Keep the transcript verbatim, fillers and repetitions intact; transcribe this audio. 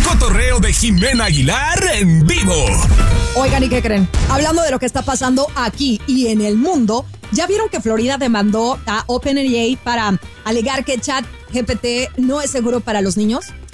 cotorreo de Jimena Aguilar en vivo. Oigan, ¿y qué creen? Hablando de lo que está pasando aquí y en el mundo, ¿ya vieron que Florida demandó a OpenAI para alegar que ChatGPT no es seguro para los niños?